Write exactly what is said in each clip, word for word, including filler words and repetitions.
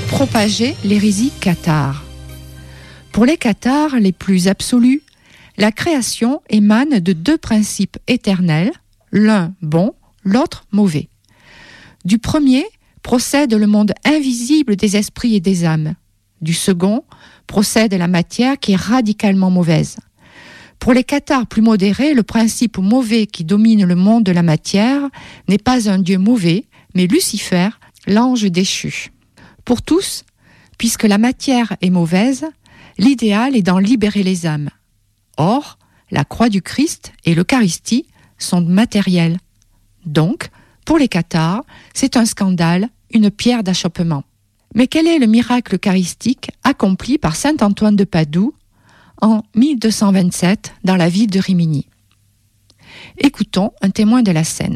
propager l'hérésie cathare. Pour les cathares les plus absolus, la création émane de deux principes éternels, l'un bon, l'autre mauvais. Du premier procède le monde invisible des esprits et des âmes. Du second procède la matière qui est radicalement mauvaise. Pour les cathares plus modérés, le principe mauvais qui domine le monde de la matière n'est pas un dieu mauvais, mais Lucifer, l'ange déchu. Pour tous, puisque la matière est mauvaise, l'idéal est d'en libérer les âmes. Or, la croix du Christ et l'Eucharistie sont matériels. Donc, pour les cathares, c'est un scandale, une pierre d'achoppement. Mais quel est le miracle eucharistique accompli par saint Antoine de Padoue en mille deux cent vingt-sept dans la ville de Rimini? Écoutons un témoin de la scène.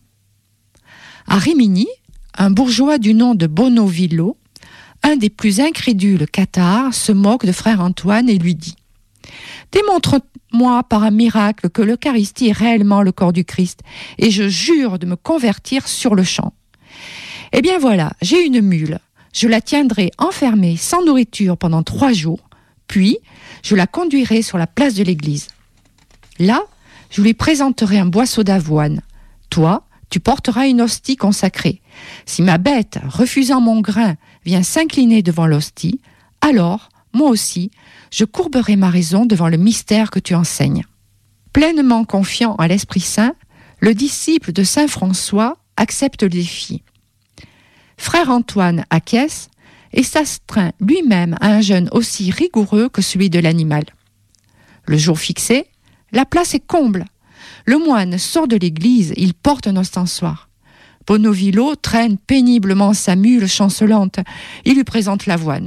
À Rimini, un bourgeois du nom de Bonovillo, un des plus incrédules cathares, se moque de frère Antoine et lui dit « Démontre-moi par un miracle que l'Eucharistie est réellement le corps du Christ, et je jure de me convertir sur le champ. Eh bien voilà, j'ai une mule, je la tiendrai enfermée sans nourriture pendant trois jours, puis je la conduirai sur la place de l'église. Là, je lui présenterai un boisseau d'avoine. Toi, tu porteras une hostie consacrée. Si ma bête, refusant mon grain, vient s'incliner devant l'hostie, alors, moi aussi, je courberai ma raison devant le mystère que tu enseignes. » Pleinement confiant à l'Esprit Saint, le disciple de saint François accepte le défi. Frère Antoine acquiesce et s'astreint lui-même à un jeûne aussi rigoureux que celui de l'animal. Le jour fixé, la place est comble. Le moine sort de l'église, il porte un ostensoir. Bonovillo traîne péniblement sa mule chancelante. Il lui présente l'avoine.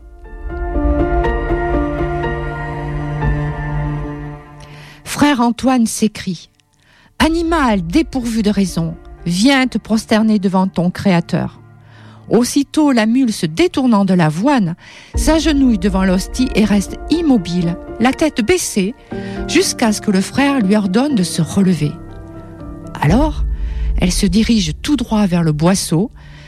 Frère Antoine s'écrie « Animal dépourvu de raison, viens te prosterner devant ton Créateur. » Aussitôt la mule se détournant de l'avoine, s'agenouille devant l'hostie et reste immobile, la tête baissée, jusqu'à ce que le frère lui ordonne de se relever. Alors, elle se dirige tout droit vers le boisseau,